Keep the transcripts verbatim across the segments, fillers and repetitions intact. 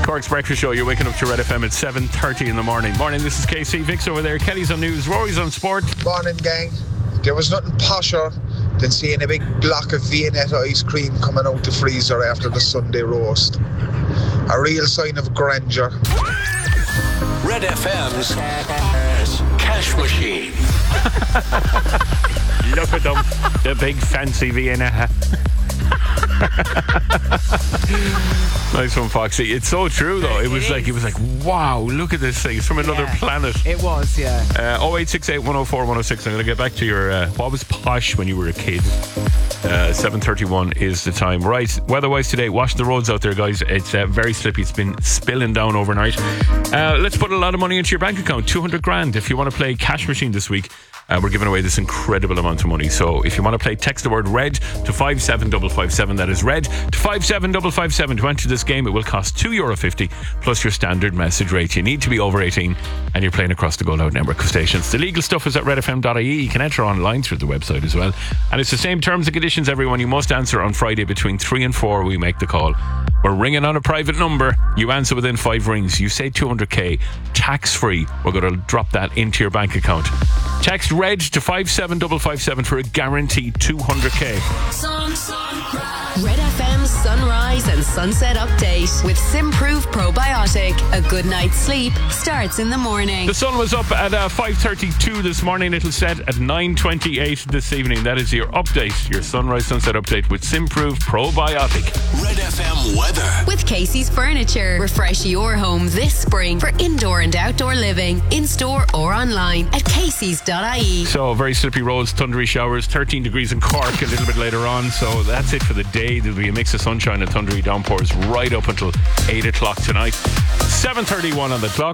Cork's Breakfast Show. You're waking up to Red F M at seven thirty in the morning. Morning, this is K C. Vic's over there. Kelly's on news. Rory's on sport. Morning, gang. There was nothing posher than seeing a big block of Viennetta ice cream coming out the freezer after the Sunday roast. A real sign of grandeur. Red F M's Cash Machine. Look at them. The big fancy Vienna. Nice one, Foxy. It's so true, though. It was it like it was like, wow, look at this thing. It's from another yeah, planet. It was, yeah. Uh, oh eight six eight, one oh four, one oh six. I'm going to get back to your uh, what was posh when you were a kid. Uh, seven thirty-one is the time. Right, weather-wise today, wash the roads out there, guys. It's uh, very slippy. It's been spilling down overnight. Uh, let's put a lot of money into your bank account. two hundred grand. If you want to play Cash Machine this week, Uh, we're giving away this incredible amount of money. So if you want to play, text the word RED to five seven five five seven. That is RED to five seven five five seven. To enter this game, it will cost two euro fifty plus your standard message rate. You need to be over eighteen and you're playing across the Go Loud network of stations. The legal stuff is at red f m dot i e. You can enter online through the website as well. And it's the same terms and conditions, everyone. You must answer on Friday between three and four. We make the call. We're ringing on a private number. You answer within five rings. You say two hundred k, tax free. We're going to drop that into your bank account. Text RED to five seven five five seven for a guaranteed two hundred k. Red F M's Sunrise and Sunset Update with Simprove Probiotic. A good night's sleep starts in the morning. The sun was up at uh, five thirty-two this morning. It'll set at nine twenty-eight this evening. That is your update, your Sunrise Sunset Update with Simprove Probiotic. Red F M weather. With Casey's Furniture. Refresh your home this spring for indoor and outdoor living. In-store or online at caseys dot i e. So, very slippy roads, thundery showers, thirteen degrees in Cork a little bit later on. So, that's it for the day. There'll be a mix of sunshine and thundery downpours right up until eight o'clock tonight. seven thirty-one on the clock.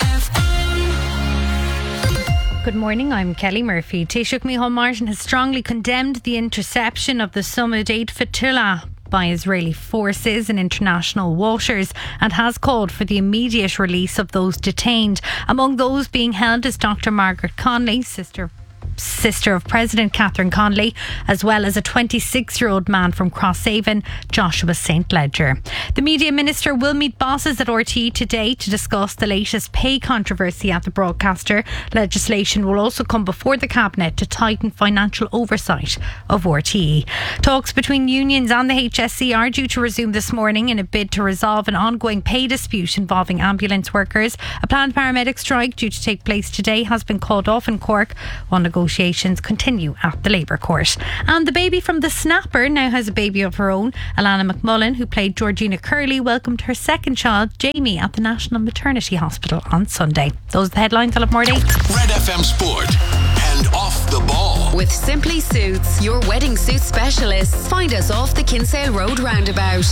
Good morning, I'm Kelly Murphy. Taoiseach Micheál Martin has strongly condemned the interception of the Summit eight Fatulah by Israeli forces in international waters and has called for the immediate release of those detained. Among those being held is Doctor Margaret Connolly, sister sister of President Catherine Connolly, as well as a twenty-six-year-old man from Crosshaven, Joshua Saint Ledger. The media minister will meet bosses at R T E today to discuss the latest pay controversy at the broadcaster. Legislation will also come before the Cabinet to tighten financial oversight of R T E. Talks between unions and the H S C are due to resume this morning in a bid to resolve an ongoing pay dispute involving ambulance workers. A planned paramedic strike due to take place today has been called off in Cork, while negotiations continue at the Labour Court. And the baby from The Snapper now has a baby of her own. Alana McMullen, who played Georgina Curley, welcomed her second child, Jamie, at the National Maternity Hospital on Sunday. Those are the headlines. I'll have more later. Red F M Sport and Off the Ball. With Simply Suits, your wedding suit specialists. Find us off the Kinsale Road roundabout.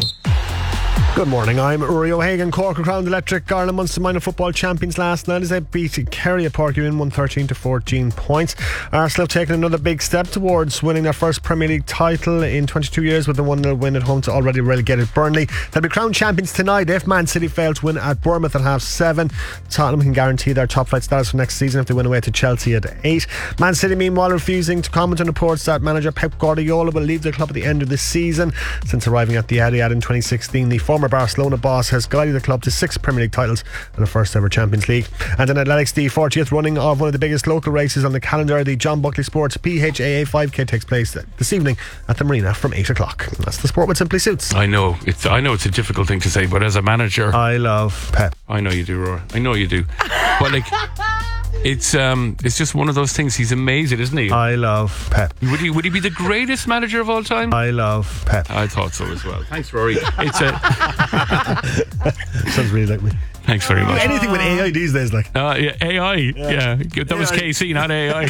Good morning, I'm Uri O'Hagan. Cork crowned Electric Ireland Munster Minor Football champions last night as they beat Kerry at Páirc Uí Rinn one thirteen to fourteen points. Arsenal have taken another big step towards winning their first Premier League title in twenty-two years with a one nil win at home to already relegated Burnley. They'll be crowned champions tonight if Man City fail to win at Bournemouth at half seven. Tottenham can guarantee their top flight status for next season if they win away to Chelsea at eight. Man City meanwhile refusing to comment on reports that manager Pep Guardiola will leave the club at the end of the season. Since arriving at the Etihad in twenty sixteen, the former Barcelona boss has guided the club to six Premier League titles and a first ever Champions League. And in athletics, the fortieth running of one of the biggest local races on the calendar, the John Buckley Sports P H A A five K, takes place this evening at the Marina from eight o'clock. That's the sport with Simply Suits. I know it's I know it's a difficult thing to say, but as a manager, I love Pep. I know you do, Rory. I know you do. But like, it's um, it's just one of those things. He's amazing, isn't he? I love Pep. Would he would he be the greatest manager of all time? I love Pep. I thought so as well. Thanks, Rory. It's a sounds really like me. Thanks very much. Anything with A I these days, like uh, yeah, A I. Yeah, yeah. that A I. was K C, not A I.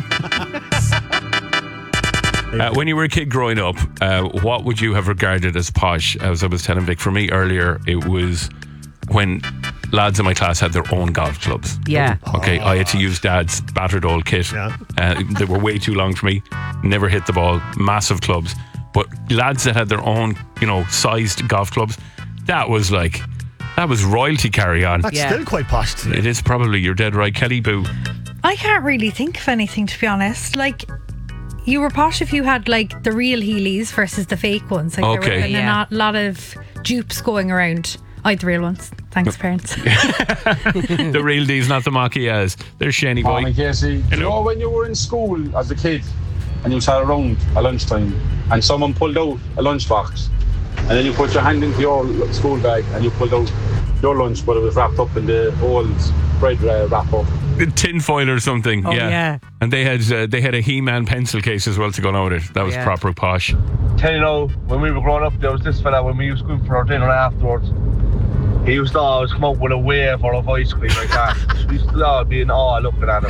Uh, when you were a kid growing up, uh, what would you have regarded as posh? As I was telling Vic, for me earlier, it was when lads in my class had their own golf clubs. Yeah. Okay, I had to use Dad's battered old kit. Yeah. Uh, they were way too long for me. Never hit the ball. Massive clubs. But lads that had their own, you know, sized golf clubs, that was like, that was royalty carry on. That's Yeah. still quite posh today. It is probably, you're dead right. Kelly Boo. I can't really think of anything, to be honest. Like, you were posh if you had like the real Heelys versus the fake ones. Like, there Okay. would have been Yeah. a lot, lot of dupes going around. I had the real ones. Thanks, parents. The real D's, not the Machias. There's Shani boy. Morning, Casey. You know when you were in school as a kid and you sat around at lunchtime and someone pulled out a lunchbox and then you put your hand into your school bag and you pulled out your lunch, but it was wrapped up in the old bread uh, wrapper. Tin foil or something. Oh, yeah. yeah. And they had uh, they had a He-Man pencil case as well to go out with it. That was Yeah. proper posh. Tell you know, when we were growing up, there was this fella when we used to go for our dinner afterwards. He used to always come up with a wafer of ice cream like that. We used to all be in awe looking at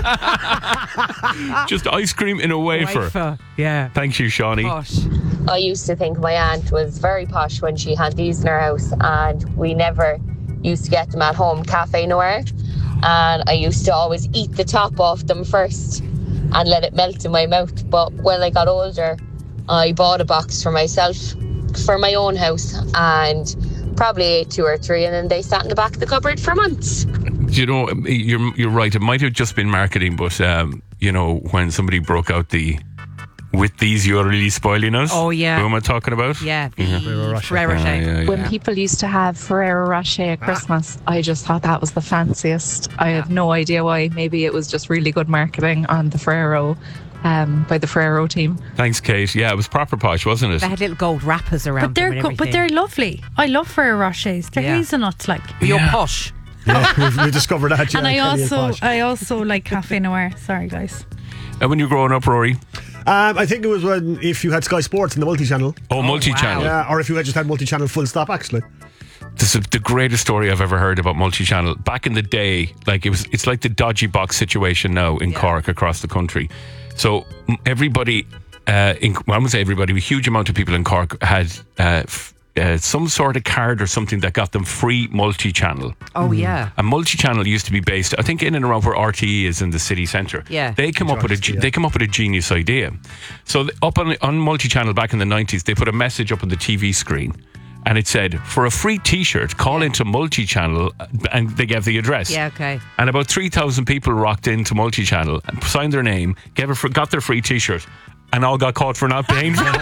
him. Just ice cream in a wafer. Wafer. Yeah. Thank you, Shawnee. Posh. I used to think my aunt was very posh when she had these in her house, and we never used to get them at home, Cafe Noir. And I used to always eat the top off them first and let it melt in my mouth. But when I got older, I bought a box for myself for my own house and probably ate two or three, and then they sat in the back of the cupboard for months. You know, you're you're right. It might have just been marketing, but um, you know, when somebody broke out the with these, you're really spoiling us. Oh, yeah. Who am I talking about? Yeah. The Ferrero Rocher. Ferrero Rocher. Ah, yeah, yeah. When people used to have Ferrero Rocher at Christmas, I just thought that was the fanciest. I have no idea why. Maybe it was just really good marketing on the Ferrero, um, by the Ferrero team. Thanks, Kate. Yeah, it was proper posh, wasn't it? They had little gold wrappers around But they're them and go- but everything. they're lovely. I love Ferrero Rochers. They're Yeah. hazelnuts like. You're Yeah. posh. Yeah, we've, we discovered that. Yeah, And I Kelly is also posh. I also like Cafe Noir. Sorry, guys. And when you were growing up, Rory? Um, I think it was when if you had Sky Sports in the multi-channel. Oh, multi-channel. Yeah, or if you had just had multi-channel full stop, actually. This is the greatest story I've ever heard about multi-channel. Back in the day, like it was, it's like the dodgy box situation now in Cork across the country. So m- everybody, uh, in, well, I wouldn't say everybody, a huge amount of people in Cork had uh, f- uh, some sort of card or something that got them free multi-channel. Oh, yeah. A multi-channel used to be based, I think, in and around where R T E is in the city centre. Yeah. They come up with a ge- yeah. they come up with a genius idea. So th- up on on multi-channel back in the nineties, they put a message up on the T V screen, and it said, "For a free T-shirt, call into multi-channel," and they gave the address. Yeah, okay. And about three thousand people rocked into multi-channel and signed their name, gave a fr- got their free T-shirt. And all got caught for not paying for, for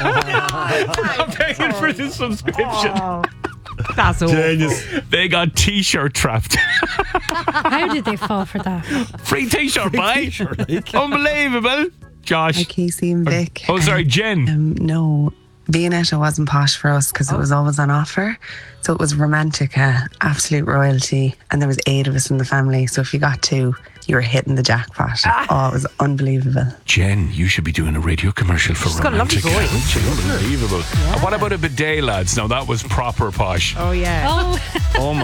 not paying for the subscription. Oh, that's awful. Genius. They got T-shirt trapped. How did they fall for that? Free T-shirt, bye. Unbelievable. Josh. Hi, Casey and Vic. Oh, sorry, Jen. Um, no, Viennetta wasn't posh for us because it was always on offer. So it was Romantica, absolute royalty. And there was eight of us in the family. So if you got two, you were hitting the jackpot. Oh, it was unbelievable. Jen, you should be doing a radio commercial for She's got a lovely Romantica. voice. Unbelievable. And what about a bidet, lads? Now, that was proper posh. Oh, yeah. Oh. Oh, my